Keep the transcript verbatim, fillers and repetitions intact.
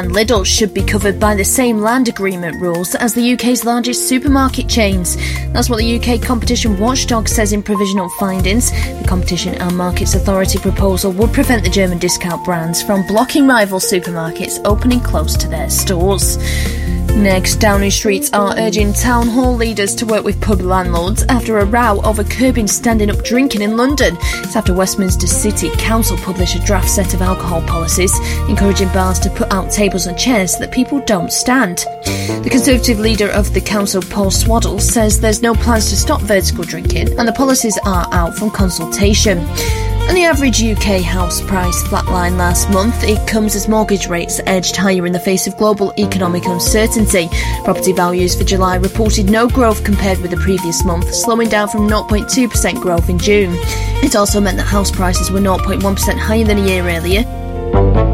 and Lidl should be covered by the same land agreement rules as the U K's largest supermarket chains. That's what the U K Competition Watchdog says in provisional findings. The Competition and Markets Authority proposal would prevent the German discount brands from blocking rival supermarkets opening close to their stores. Next, Downing Street are urging town hall leaders to work with pub landlords after a row over curbing standing up drinking in London. It's after Westminster City Council published a draft set of alcohol policies, encouraging bars to put out tables and chairs so that people don't stand. The Conservative leader of the council, Paul Swaddle, says there's no plans to stop vertical drinking and the policies are out from consultation. And the average U K house price flatlined last month. It comes as mortgage rates edged higher in the face of global economic uncertainty. Property values for July reported no growth compared with the previous month, slowing down from zero point two percent growth in June. It also meant that house prices were zero point one percent higher than a year earlier.